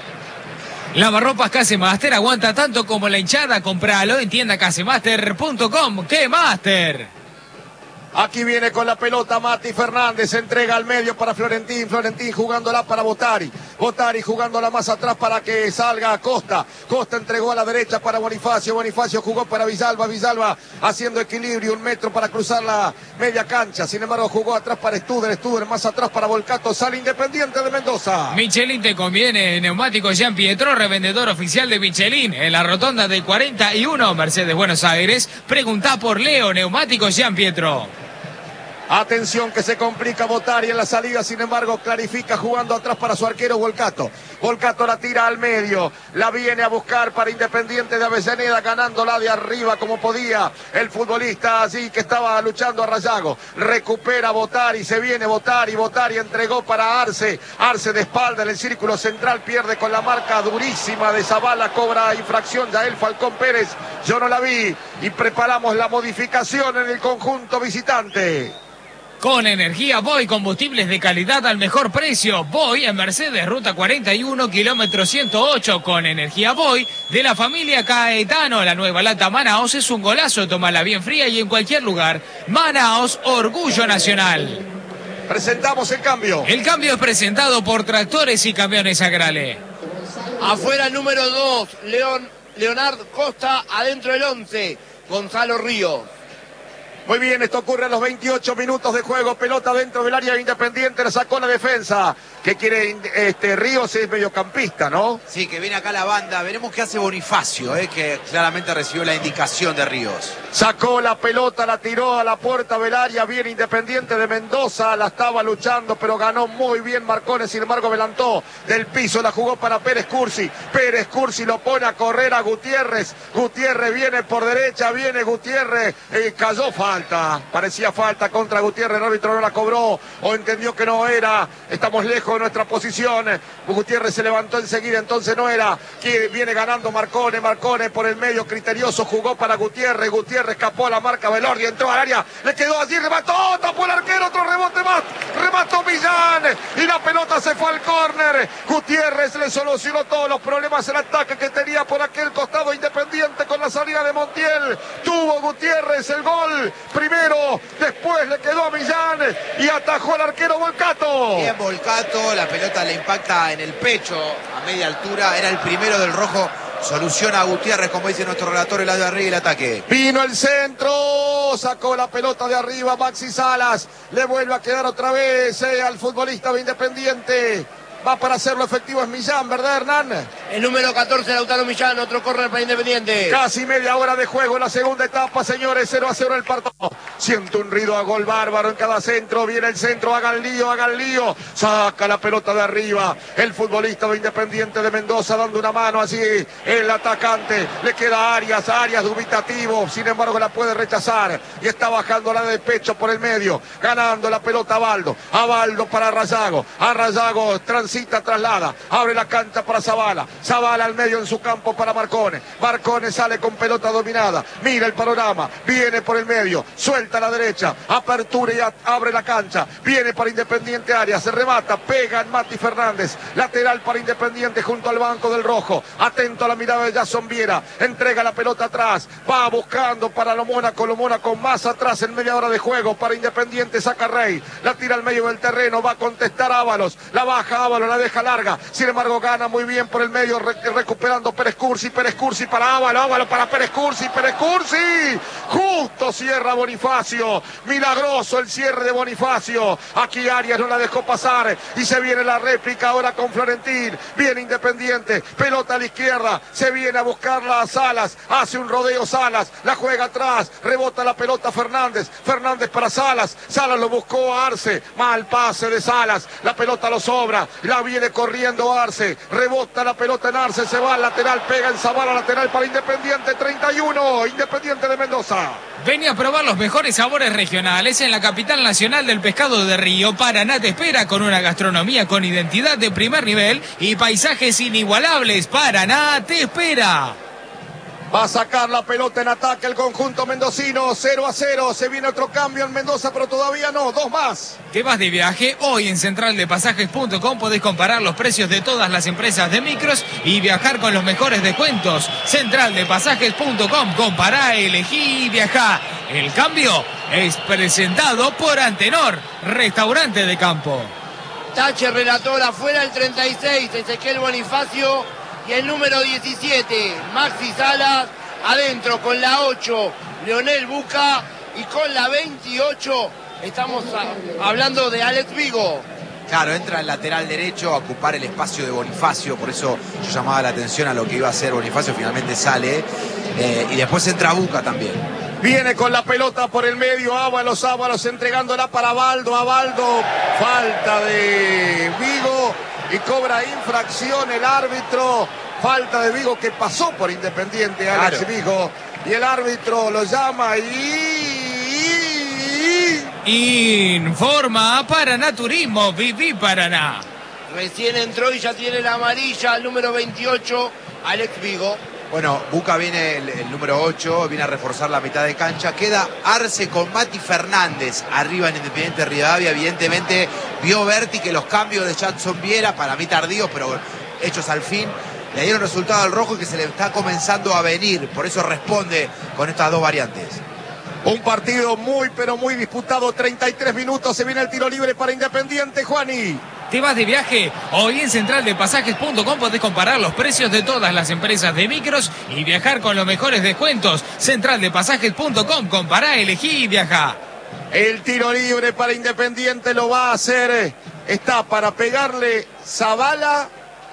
Lavarropas Case Master aguanta tanto como la hinchada. Compralo en tiendacasemaster.com. ¡Qué Master! Aquí viene con la pelota Mati Fernández, entrega al medio para Florentín jugándola para Botari jugándola más atrás para que salga Costa entregó a la derecha para Bonifacio jugó para Villalba haciendo equilibrio, 1 metro para cruzar la media cancha, sin embargo jugó atrás para Studer más atrás para Volcato, sale Independiente de Mendoza. Michelin te conviene, neumáticos Gian Pietro, revendedor oficial de Michelin en la rotonda del 41 Mercedes Buenos Aires. Preguntá por Leo, neumáticos Gian Pietro. Atención que se complica Botari en la salida, sin embargo clarifica jugando atrás para su arquero Volcato la tira al medio, la viene a buscar para Independiente de Avellaneda, ganándola de arriba como podía el futbolista allí que estaba luchando a Rayago. Recupera Botari, se viene Botari entregó para Arce de espalda en el círculo central, pierde con la marca durísima de Zavala, cobra infracción Yael Falcón Pérez, yo no la vi, y preparamos la modificación en el conjunto visitante. Con Energía Boy, combustibles de calidad al mejor precio. Boy en Mercedes, ruta 41, kilómetro 108. Con Energía Boy de la familia Caetano. La nueva lata Manaos es un golazo. Tómala bien fría y en cualquier lugar. Manaos, orgullo nacional. Presentamos el cambio. El cambio es presentado por Tractores y Camiones Agrale. Afuera el número 2, Leonardo Costa. Adentro el 11, Gonzalo Ríos. Muy bien, esto ocurre a los 28 minutos de juego. Pelota dentro del área Independiente, la sacó la defensa. ¿Qué quiere Ríos? Es mediocampista, ¿no? Sí, que viene acá la banda. Veremos qué hace Bonifacio, que claramente recibió la indicación de Ríos. Sacó la pelota, la tiró a la puerta del área. Bien Independiente de Mendoza, la estaba luchando, pero ganó muy bien Marcones. Sin embargo, adelantó del piso, la jugó para Pérez Cursi. Pérez Cursi lo pone a correr a Gutiérrez. Gutiérrez viene por derecha, viene Gutiérrez. Cayó falta, parecía falta contra Gutiérrez. El árbitro no la cobró o entendió que no era. Estamos lejos de nuestra posición. Gutiérrez se levantó enseguida, entonces no era. Que viene ganando Marcones por el medio criterioso, jugó para Gutiérrez. Gutiérrez escapó a la marca Velordi, entró al área, le quedó allí, remató, tapó el arquero, otro rebote más, remató Millán y la pelota se fue al córner. Gutiérrez le solucionó todos los problemas, el ataque que tenía por aquel costado Independiente con la salida de Montiel. Tuvo Gutiérrez el gol primero, después le quedó a Millán y atajó al arquero Volcato. Bien Volcato, la pelota le impacta en el pecho a media altura, era el primero del rojo. Soluciona a Gutiérrez, como dice nuestro relator, el lado de arriba y el ataque. Vino el centro, sacó la pelota de arriba Maxi Salas, le vuelve a quedar otra vez al futbolista de Independiente. Va para hacerlo efectivo es Millán, ¿verdad, Hernán? El número 14, Lautaro Millán, otro córner para Independiente. Casi media hora de juego en la segunda etapa, señores, 0-0 el partido. Siento un ruido a gol bárbaro en cada centro. Viene el centro, hagan lío. Saca la pelota de arriba. El futbolista de Independiente de Mendoza dando una mano así. El atacante. Le queda Arias dubitativo. Sin embargo, la puede rechazar. Y está bajando la de pecho por el medio. Ganando la pelota a Baldo. A Baldo para Rayago. A Rayago transita, traslada. Abre la cancha para Zavala. Zavala al medio en su campo para Marcone. Marcone sale con pelota dominada. Mira el panorama. Viene por el medio. Suelta a la derecha. Apertura y abre la cancha. Viene para Independiente Arias. Se remata. Pega en Mati Fernández. Lateral para Independiente junto al banco del rojo. Atento a la mirada de Jason Viera. Entrega la pelota atrás. Va buscando para lo Mónaco más atrás en media hora de juego. Para Independiente saca Rey. La tira al medio del terreno. Va a contestar Ábalos. La baja Ábalos. La deja larga. Sin embargo gana muy bien por el medio. Recuperando Pérez Cursi para Ábalos para Pérez Cursi. Justo cierra Bonifacio. Milagroso el cierre de Bonifacio. Aquí Arias no la dejó pasar. Y se viene la réplica ahora con Florentín. Viene Independiente. Pelota a la izquierda. Se viene a buscarla a Salas. Hace un rodeo Salas. La juega atrás. Rebota la pelota Fernández. Fernández para Salas. Salas lo buscó a Arce. Mal pase de Salas. La pelota lo sobra. La viene corriendo Arce. Rebota la pelota en Arce. Se va al lateral. Pega en Zavala. Lateral para Independiente. 31. Independiente de Mendoza. Vení a probar los mejores sabores regionales en la capital nacional del pescado de río. Paraná te espera con una gastronomía con identidad de primer nivel y paisajes inigualables. Paraná te espera. Va a sacar la pelota en ataque el conjunto mendocino. 0-0. Se viene otro cambio en Mendoza, pero todavía no. 2 más. ¿Te vas de viaje? Hoy en centraldepasajes.com podés comparar los precios de todas las empresas de micros y viajar con los mejores descuentos. Centraldepasajes.com. Compará, elegí y viajá. El cambio es presentado por Antenor, restaurante de campo. Tache, relator, afuera el 36, Ezequiel Bonifacio. Y el número 17, Maxi Salas, adentro con la 8, Leonel Buca, y con la 28, estamos hablando de Alex Vigo. Claro, entra el lateral derecho a ocupar el espacio de Bonifacio, por eso yo llamaba la atención a lo que iba a hacer Bonifacio, finalmente sale, y después entra Buca también. Viene con la pelota por el medio, Ábalos entregándola para Baldo, falta de Vigo. Y cobra infracción el árbitro. Falta de Vigo que pasó por Independiente, Alex Vigo. Y el árbitro lo llama Informa Paraná Turismo, Viví Paraná. Recién entró y ya tiene la amarilla, el número 28, Alex Vigo. Bueno, Buca viene el número 8, viene a reforzar la mitad de cancha. Queda Arce con Mati Fernández arriba en Independiente Rivadavia. Evidentemente vio Berti que los cambios de Jackson Viera, para mí tardíos, pero hechos al fin, le dieron resultado al rojo y que se le está comenzando a venir. Por eso responde con estas dos variantes. Un partido muy, pero muy disputado. 33 minutos, se viene el tiro libre para Independiente, Juani. ¿Te vas de viaje? Hoy en centraldepasajes.com podés comparar los precios de todas las empresas de micros y viajar con los mejores descuentos. Centraldepasajes.com, compará, elegí y viaja. El tiro libre para Independiente lo va a hacer. Está para pegarle Zavala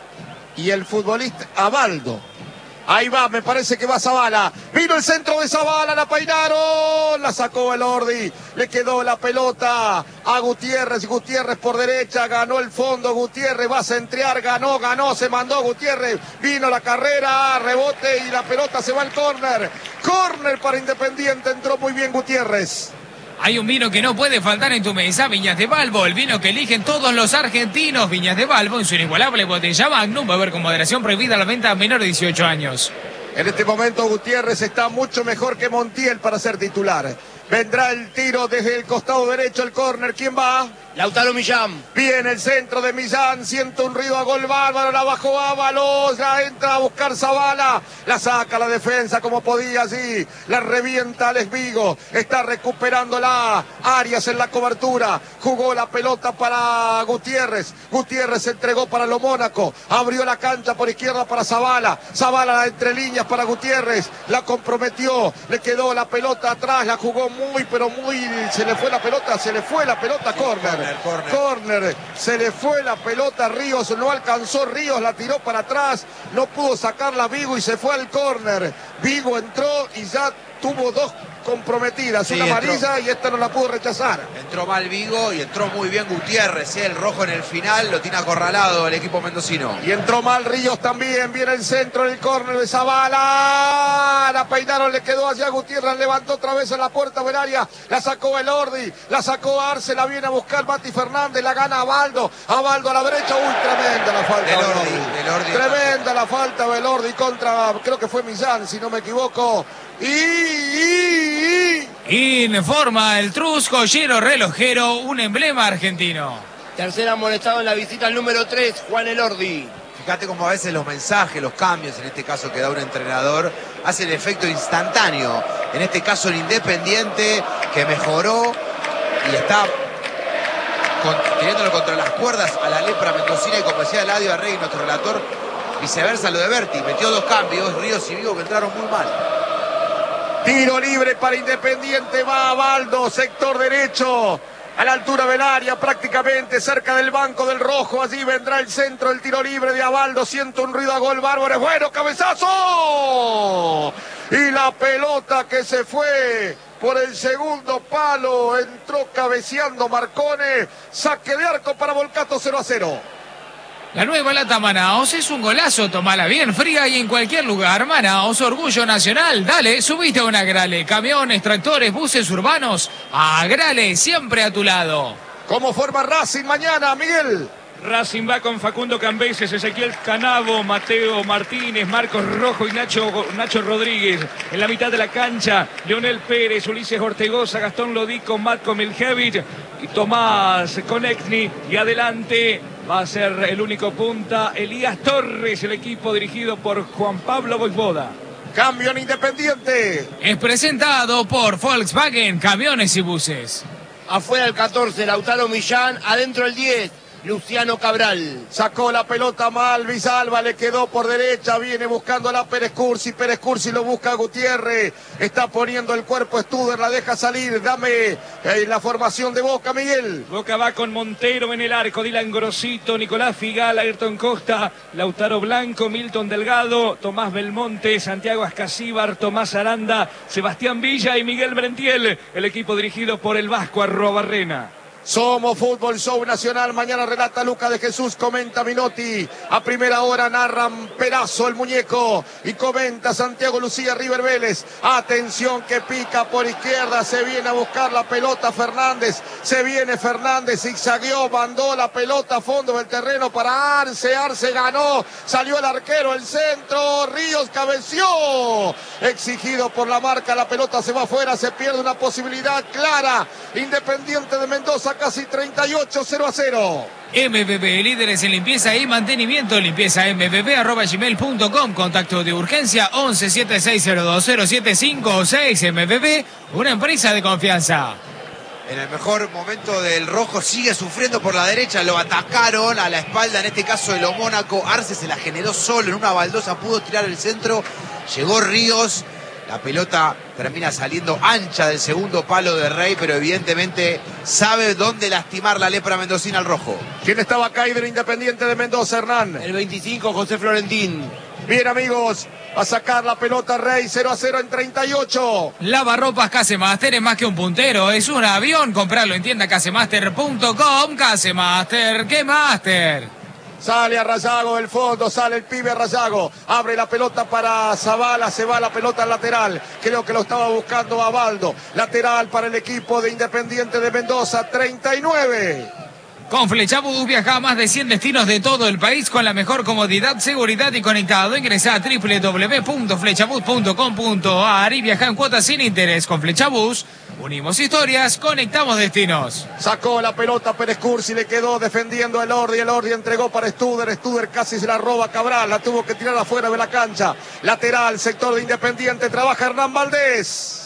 y el futbolista Abaldo. Ahí va, me parece que va Zavala. Vino el centro de Zavala, la peinaron. La sacó el Ordi. Le quedó la pelota a Gutiérrez. Gutiérrez por derecha, ganó el fondo. Gutiérrez va a centrear, ganó, se mandó Gutiérrez. Vino la carrera, rebote y la pelota se va al córner. Córner para Independiente, entró muy bien Gutiérrez. Hay un vino que no puede faltar en tu mesa, Viñas de Balbo, el vino que eligen todos los argentinos. Viñas de Balbo, en su inigualable botella Magnum, va a haber con moderación prohibida la venta a menores de 18 años. En este momento Gutiérrez está mucho mejor que Montiel para ser titular. Vendrá el tiro desde el costado derecho, el córner. ¿Quién va? Lautaro Millán. Viene el centro de Millán, siente un ruido a gol bárbaro, la bajó Ábalos, la entra a buscar Zavala, la saca la defensa como podía allí, la revienta Alex Vigo, está recuperándola Arias en la cobertura, jugó la pelota para Gutiérrez, Gutiérrez entregó para lo Mónaco, abrió la cancha por izquierda para Zavala, Zavala entre líneas para Gutiérrez, la comprometió, le quedó la pelota atrás, la jugó muy, pero muy, se le fue la pelota, córner. Córner. Se le fue la pelota a Ríos, no alcanzó Ríos, la tiró para atrás, no pudo sacarla Vigo y se fue al córner. Vigo entró y ya tuvo dos comprometidas, una amarilla y esta no la pudo rechazar. Entró mal Vigo y entró muy bien Gutiérrez, el rojo en el final, lo tiene acorralado el equipo mendocino. Y entró mal Ríos también, viene el centro del córner de Zavala, la peinaron, le quedó allá Gutiérrez, levantó otra vez en la puerta del área, la sacó Elordi, la sacó Arce, la viene a buscar Mati Fernández, la gana Abaldo a la derecha, tremenda la falta de Elordi. Tremenda la falta de Elordi contra, creo que fue Millán, si no me equivoco. Informa el Trusco Lleno Relojero, un emblema argentino. Tercer amonestado en la visita al número 3, Juan Elordi. Fíjate cómo a veces los mensajes, los cambios, en este caso que da un entrenador, hacen efecto instantáneo. En este caso el Independiente, que mejoró y está teniéndolo contra las cuerdas a la lepra mendocina, y como decía Eladio Arregui, nuestro relator, viceversa lo de Berti, metió dos cambios, Ríos y Vigo, que entraron muy mal. Tiro libre para Independiente, va Abaldo, sector derecho, a la altura del área, prácticamente cerca del banco del rojo. Allí vendrá el centro, el tiro libre de Abaldo. Siento un ruido a gol bárbaro, es bueno, cabezazo. Y la pelota que se fue por el segundo palo, entró cabeceando Marcone. Saque de arco para Volcato, 0-0. La nueva lata Manaos es un golazo, tomala bien fría y en cualquier lugar. Manaos, orgullo nacional. Dale, subite a una Agrale. Camiones, tractores, buses urbanos. Agrale, siempre a tu lado. ¿Cómo forma Racing mañana, Miguel? Racing va con Facundo Cambeses, Ezequiel Canavo, Mateo Martínez, Marcos Rojo y Nacho Rodríguez. En la mitad de la cancha, Leonel Pérez, Ulises Ortegoza, Gastón Lodico, Matko Miljevic y Tomás Konechny. Y adelante va a ser el único punta, Elías Torres, el equipo dirigido por Juan Pablo Voivoda. Cambio en Independiente. Es presentado por Volkswagen, camiones y buses. Afuera el 14, Lautaro Millán, adentro el 10. Luciano Cabral. Sacó la pelota mal, Villalba le quedó por derecha, viene buscando a la Pérez Cursi lo busca Gutiérrez, está poniendo el cuerpo Studer, la deja salir, dame la formación de Boca, Miguel. Boca va con Montero en el arco, Dylan Grosito, Nicolás Figal, Ayrton Costa, Lautaro Blanco, Milton Delgado, Tomás Belmonte, Santiago Ascasíbar, Tomás Aranda, Sebastián Villa y Miguel Brentiel, el equipo dirigido por el Vasco Arrobarrena. Somos Fútbol Show Nacional. Mañana relata Luca de Jesús, comenta Minotti. A primera hora narran Perazo, el muñeco. Y comenta Santiago Lucía, River Vélez. Atención que pica por izquierda. Se viene a buscar la pelota Fernández. Se viene Fernández, zigzagueó, mandó la pelota a fondo del terreno para Arce. Arce ganó. Salió el arquero, el centro. Ríos cabeció. Exigido por la marca. La pelota se va afuera. Se pierde una posibilidad clara. Independiente de Mendoza. Casi 38, 0-0. MBB, líderes en limpieza y mantenimiento. Limpieza mbb@gmail.com. Contacto de urgencia 1176020756. MBB, una empresa de confianza. En el mejor momento del rojo sigue sufriendo por la derecha, lo atacaron a la espalda, en este caso de lo Mónaco. Arce se la generó solo en una baldosa, pudo tirar el centro, llegó Ríos. La pelota termina saliendo ancha del segundo palo de Rey, pero evidentemente sabe dónde lastimar la lepra mendocina al rojo. ¿Quién estaba acá del Independiente de Mendoza, Hernán? El 25, José Florentín. Bien, amigos, a sacar la pelota Rey, 0-0 en 38. Lavarropas Casemaster es más que un puntero, es un avión. Comprarlo en tienda casemaster.com. Casemaster, ¿qué master? Sale a Rayago del fondo, sale el pibe a Rayago, abre la pelota para Zavala, se va la pelota al lateral, creo que lo estaba buscando Abaldo, lateral para el equipo de Independiente de Mendoza, 39. Con Flechabús viaja a más de 100 destinos de todo el país con la mejor comodidad, seguridad y conectado. Ingresa a www.flechabús.com.ar y viaja en cuotas sin interés. Con Flechabús unimos historias, conectamos destinos. Sacó la pelota Pérez Cursi, le quedó defendiendo el Ordi entregó para Studer casi se la roba Cabral, la tuvo que tirar afuera de la cancha. Lateral, sector de Independiente, trabaja Hernán Valdés.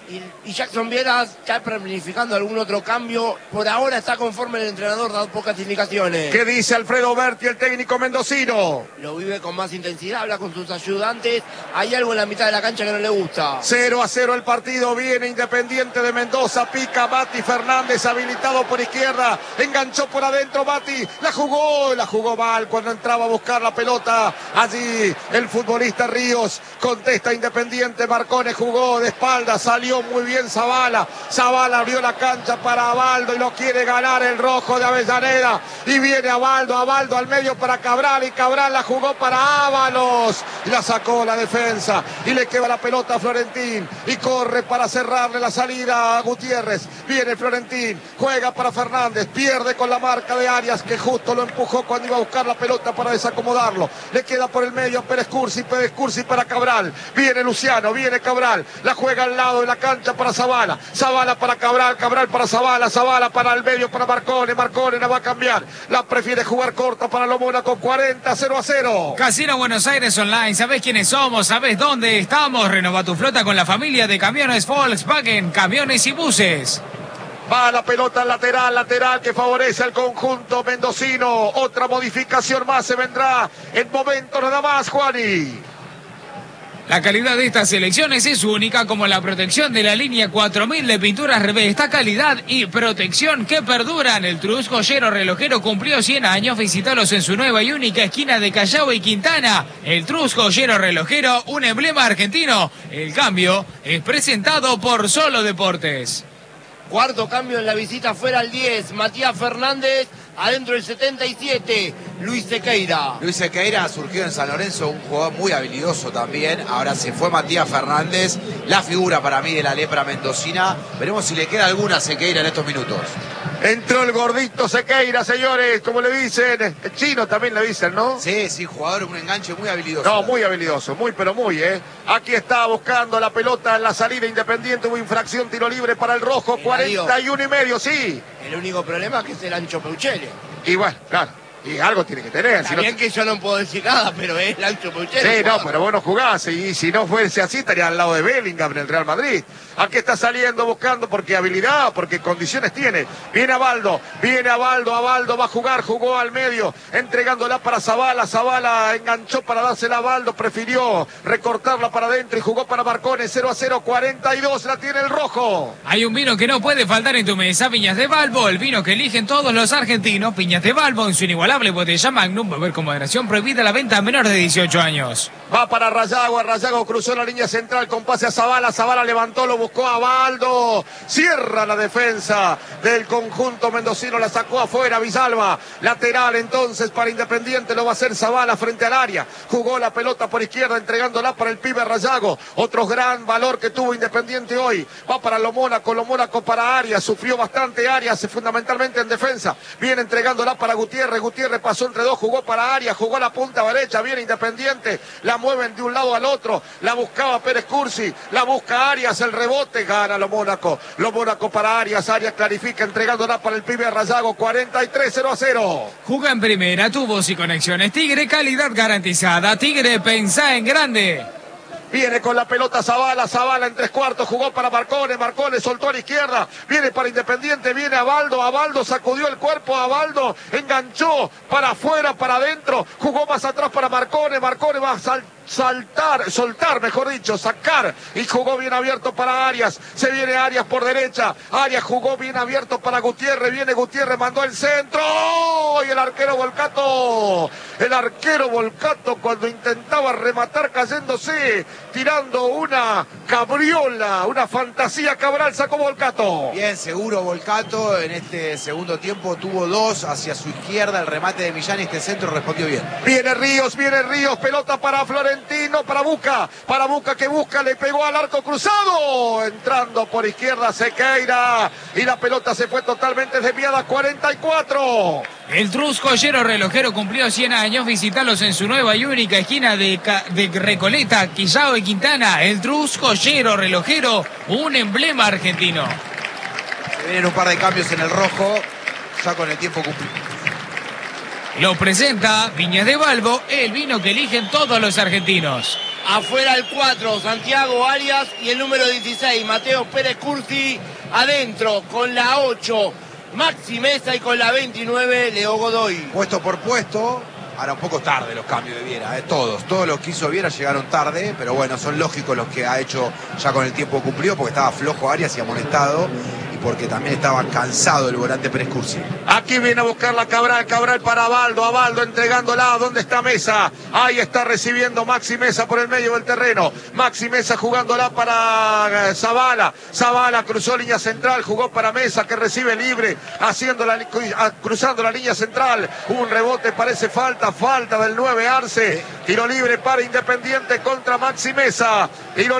Y Jackson Viera está planificando algún otro cambio. Por ahora está conforme el entrenador, dado pocas indicaciones. ¿Qué dice Alfredo Berti, el técnico mendocino? Lo vive con más intensidad, habla con sus ayudantes. Hay algo en la mitad de la cancha que no le gusta. 0-0 el partido, viene Independiente de Mendoza, pica Mati Fernández, habilitado por izquierda, enganchó por adentro Mati, la jugó mal cuando entraba a buscar la pelota. Allí el futbolista Ríos contesta Independiente, Marcones jugó de espalda, salió muy bien Zavala abrió la cancha para Abaldo y lo quiere ganar el rojo de Avellaneda, y viene Abaldo al medio para Cabral, y Cabral la jugó para Ábalos y la sacó la defensa, y le queda la pelota a Florentín y corre para cerrarle la salida a Gutiérrez. Viene Florentín, juega para Fernández, pierde con la marca de Arias, que justo lo empujó cuando iba a buscar la pelota para desacomodarlo. Le queda por el medio Pérez Cursi para Cabral. Viene Luciano, viene Cabral, la juega al lado de la cancha para Zavala para Cabral para Zavala para el medio para Marcone la va a cambiar, la prefiere jugar corta para lo Mónaco. 40-0-0. Casino Buenos Aires Online, ¿sabés quiénes somos? ¿Sabés dónde estamos? Renova tu flota con la familia de camiones Volkswagen, camiones y buses. Va la pelota lateral que favorece al conjunto mendocino. Otra modificación más se vendrá en momento nada más, Juani. La calidad de estas selecciones es única, como la protección de la línea 4000 de pinturas Revesta, calidad y protección que perduran. El Trus Joyero Relojero cumplió 100 años. Visítalos en su nueva y única esquina de Callao y Quintana. El Trus Joyero Relojero, un emblema argentino. El cambio es presentado por Solo Deportes. Cuarto cambio en la visita fuera al 10. Matías Fernández. Adentro el 77, Luis Sequeira. Luis Sequeira surgió en San Lorenzo, un jugador muy habilidoso también. Ahora se fue Matías Fernández, la figura para mí de la lepra mendocina. Veremos si le queda alguna a Sequeira en estos minutos. Entró el gordito Sequeira, señores, como le dicen. El chino también le dicen, ¿no? Sí, jugador, un enganche muy habilidoso. No, muy habilidoso, pero muy, ¿eh? Aquí está buscando la pelota en la salida Independiente. Hubo infracción, tiro libre para el rojo. 41,5, sí. El único problema es que es el Ancho Peuchele. Y bueno, claro, y algo tiene que tener. Está bien que yo no puedo decir nada, pero es el Ancho Peuchele. Sí, no, pero vos no jugás, y si no fuese así estaría al lado de Bellingham en el Real Madrid. Aquí está saliendo buscando porque habilidad, porque condiciones tiene. Viene Abaldo, va a jugar, jugó al medio, entregándola para Zavala enganchó para dársela a Abaldo, prefirió recortarla para adentro y jugó para Marcones. 0-0, 42, la tiene el rojo. Hay un vino que no puede faltar en tu mesa, Viñas de Balbo, el vino que eligen todos los argentinos. Viñas de Balbo en su inigualable botella Magnum, beber con moderación, prohibida la venta a menores de 18 años. Va para Rayago cruzó la línea central con pase a Zavala levantó, lo buscó a Abaldo, cierra la defensa del conjunto mendocino, la sacó afuera Villalba, lateral entonces para Independiente, lo va a hacer Zavala frente al área, jugó la pelota por izquierda entregándola para el pibe Rayago, otro gran valor que tuvo Independiente hoy, va para lo Mónaco para Arias, sufrió bastante Arias, fundamentalmente en defensa, viene entregándola para Gutiérrez pasó entre dos, jugó para Arias, jugó la punta derecha, viene Independiente, la mueven de un lado al otro, la buscaba Pérez Cursi, la busca Arias, el rebote, gana lo Mónaco para Arias clarifica entregándola para el pibe Rayago. 43-0-0. Juega en primera, tu voz y conexiones Tigre, calidad garantizada. Tigre, pensá en grande. Viene con la pelota Zavala en 3/4, jugó para Marcone soltó a la izquierda, viene para Independiente, viene Abaldo sacudió el cuerpo, Abaldo enganchó para afuera, para adentro, jugó más atrás para Marcone va a soltar, mejor dicho, sacar, y jugó bien abierto para Arias, se viene Arias por derecha, Arias jugó bien abierto para Gutiérrez, viene Gutiérrez, mandó el centro, y el arquero Volcato cuando intentaba rematar cayéndose, tirando una cabriola, una fantasía Cabral, sacó Volcato. Bien, seguro Volcato, en este segundo tiempo tuvo dos hacia su izquierda, el remate de Millán, este centro respondió bien. Viene Ríos, pelota para Florentino, para Buca que busca, le pegó al arco cruzado, entrando por izquierda Sequeira, y la pelota se fue totalmente desviada. 44. El Trus Joyero Relojero cumplió 100 años, visítalos en su nueva y única esquina de Recoleta, Callao y Quintana. El Trus Joyero Relojero, un emblema argentino. Se vienen un par de cambios en el rojo, ya con el tiempo cumplido. Lo presenta Viñas de Balbo, el vino que eligen todos los argentinos. Afuera el 4, Santiago Arias. Y el número 16, Mateo Pérez Cursi. Adentro con la 8, Maxi Mesa. Y con la 29, Leo Godoy. Puesto por puesto. Ahora un poco tarde los cambios de Viera, todos los que hizo Viera llegaron tarde, pero bueno, son lógicos los que ha hecho ya con el tiempo cumplido, porque estaba flojo Arias y amonestado, y porque también estaba cansado el volante Pérez Cursi. Aquí viene a buscar la Cabral para Abaldo entregándola. ¿Dónde está Mesa? Ahí está recibiendo Maxi Mesa por el medio del terreno. Maxi Mesa jugándola para Zavala. Zavala cruzó línea central, jugó para Mesa, que recibe libre, cruzando la línea central. Un rebote, parece falta del 9 Arce. Tiro libre para Independiente contra Maxi Mesa. Tiro